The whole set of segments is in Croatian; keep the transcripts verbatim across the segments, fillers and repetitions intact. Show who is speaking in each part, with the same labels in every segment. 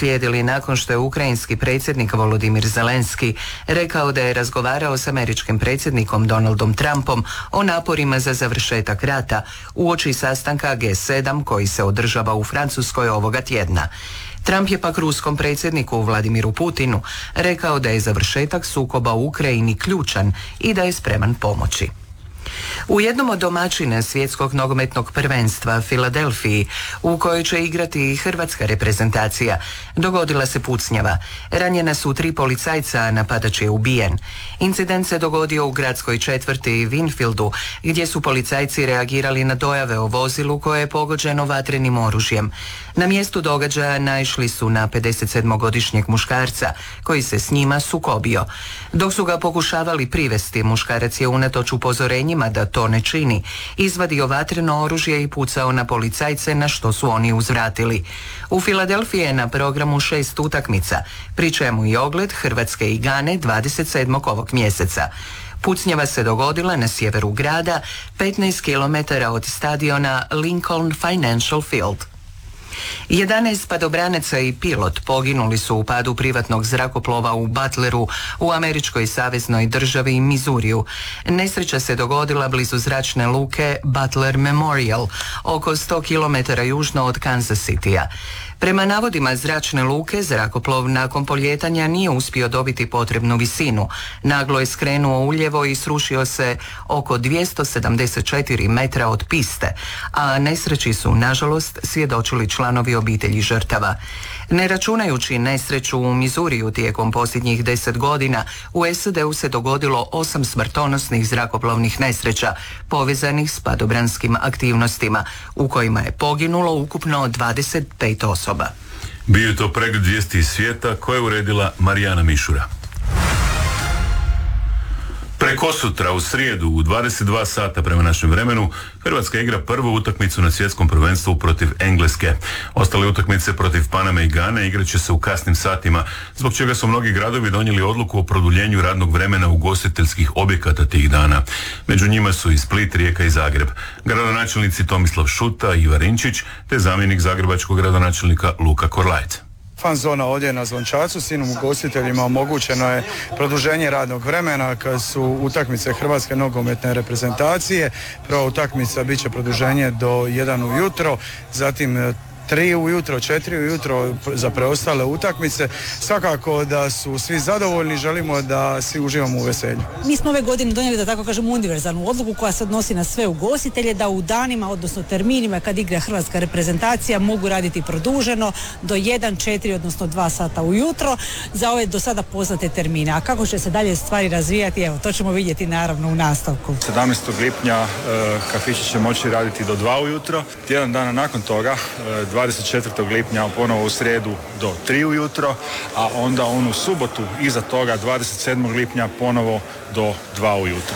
Speaker 1: uslijedili nakon što je ukrajinski predsjednik Volodimir Zelenski rekao da je razgovarao s američkim predsjednikom Donaldom Trumpom o naporima za završetak rata uoči sastanka G sedam koji se održava u Francuskoj ovoga tjedna. Trump je pak ruskom predsjedniku Vladimiru Putinu rekao da je završetak sukoba u Ukrajini ključan i da je spreman pomoći. U jednom od domaćina svjetskog nogometnog prvenstva Filadelfiji, u kojoj će igrati i hrvatska reprezentacija, dogodila se pucnjava. Ranjena su tri policajca, a napadač je ubijen. Incident se dogodio u gradskoj četvrti Winfieldu, gdje su policajci reagirali na dojave o vozilu koje je pogođeno vatrenim oružjem. Na mjestu događaja naišli su na pedesetsedmogodišnjeg muškarca, koji se s njima sukobio. Dok su ga pokušavali privesti, muškarac je unatoč upozorenjima da to ne čini, izvadio vatreno oružje i pucao na policajce, na što su oni uzvratili. U Filadelfiji je na programu šest utakmica, pri čemu i ogled Hrvatske i Gane dvadeset sedmog ovog mjeseca. Pucnjava se dogodila na sjeveru grada, petnaest kilometara od stadiona Lincoln Financial Field. jedanaest padobranaca i pilot poginuli su u padu privatnog zrakoplova u Butleru u američkoj saveznoj državi Missouriju. Nesreća se dogodila blizu zračne luke Butler Memorial, oko sto kilometara južno od Kansas Citya. Prema navodima zračne luke, zrakoplov nakon poljetanja nije uspio dobiti potrebnu visinu. Naglo je skrenuo uljevo i srušio se oko dvjesto sedamdeset četiri metra od piste, a nesreći su, nažalost, svjedočili članovi obitelji žrtava. Ne računajući nesreću u Missouriju tijekom posljednjih deset godina, u S A D-u se dogodilo osam smrtonosnih zrakoplovnih nesreća povezanih s padobranskim aktivnostima, u kojima je poginulo ukupno dvadeset pet osoba.
Speaker 2: Bio je to pregled vijesti iz svijeta koje je uredila Marijana Mišura. Prekosutra u srijedu u dvadeset dva sata prema našem vremenu Hrvatska igra prvu utakmicu na svjetskom prvenstvu protiv Engleske. Ostale utakmice protiv Paname i Gane igrat će se u kasnim satima, zbog čega su mnogi gradovi donijeli odluku o produljenju radnog vremena ugostiteljskih objekata tih dana. Među njima su i Split, Rijeka i Zagreb. Gradonačelnici Tomislav Šuta i Ivan Rinčić te zamjenik zagrebačkog gradonačelnika Luka Korlajt.
Speaker 3: Fan zona ovdje na Zvončacu, svim ugostiteljima omogućeno je produženje radnog vremena kad su utakmice Hrvatske nogometne reprezentacije. Prva utakmica bit će produženje do jedan ujutro, zatim tri ujutro, četiri ujutro za preostale utakmice. Svakako da su svi zadovoljni, želimo da svi uživamo u veselju.
Speaker 4: Mi smo ove godine donijeli, da tako kažem, univerzalnu odluku koja se odnosi na sve ugostitelje, da u danima, odnosno terminima kad igra hrvatska reprezentacija mogu raditi produženo do jedan, četiri, odnosno dva sata ujutro za ove do sada poznate termine. A kako će se dalje stvari razvijati, evo, to ćemo vidjeti naravno u nastavku.
Speaker 5: sedamnaestog lipnja e, kafići će moći raditi do dva ujutro. Tjedan dana nakon toga, e, dvadeset četvrtog lipnja ponovo u srijedu do tri ujutro, a onda onu subotu iza toga dvadeset sedmog lipnja ponovo do dva ujutro.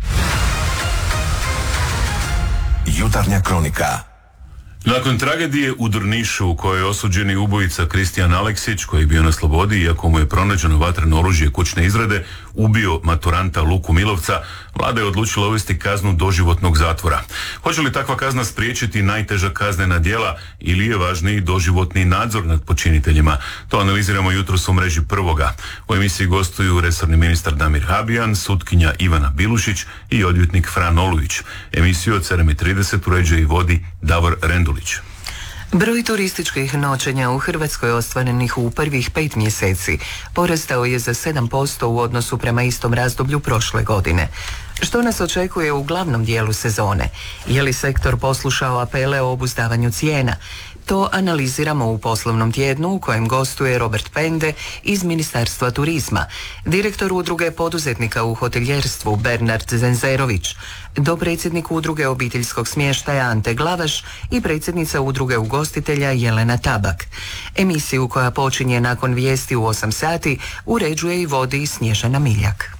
Speaker 6: Jutarnja kronika.
Speaker 2: Nakon tragedije u Drnišu u kojoj je osuđeni ubojica Kristijan Aleksić, koji je bio na slobodi iako mu je pronađeno vatreno oružje kućne izrade, ubio maturanta Luku Milovca, vlada je odlučila uvesti kaznu doživotnog zatvora. Hoće li takva kazna spriječiti najteža kaznena djela ili je važniji doživotni nadzor nad počiniteljima? To analiziramo jutros u mreži Prvoga. U emisiji gostuju resorni ministar Damir Habijan, sutkinja Ivana Bilušić i odvjetnik Fran Olujić. Emisiju od sedam i trideset uređuje i vodi Davor Rendulić.
Speaker 1: Broj turističkih noćenja u Hrvatskoj ostvarenih u prvih pet mjeseci porastao je za sedam posto u odnosu prema istom razdoblju prošle godine. Što nas očekuje u glavnom dijelu sezone? Je li sektor poslušao apele o obuzdavanju cijena? To analiziramo u poslovnom tjednu u kojem gostuje Robert Pende iz Ministarstva turizma, direktor udruge poduzetnika u hoteljerstvu Bernard Zenzerović, dopredsjednik udruge obiteljskog smještaja Ante Glavaš i predsjednica udruge ugostitelja Jelena Tabak. Emisiju koja počinje nakon vijesti u osam sati uređuje i vodi Snježana Miljak.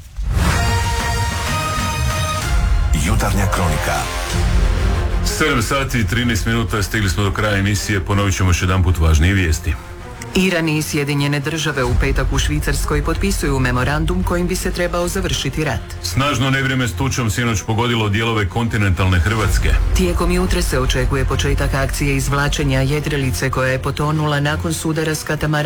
Speaker 6: Jutarnja kronika.
Speaker 2: sedam sati i trinaest minuta, stigli smo do kraja emisije, ponovit ćemo još jedan put važnije vijesti.
Speaker 1: Iran i Sjedinjene države u petak u Švicarskoj potpisuju memorandum kojim bi se trebao završiti rat.
Speaker 2: Snažno nevrijeme s tučom sinoć pogodilo dijelove kontinentalne Hrvatske.
Speaker 1: Tijekom jutra se očekuje početak akcije izvlačenja jedrilice koja je potonula nakon sudara s katamaranima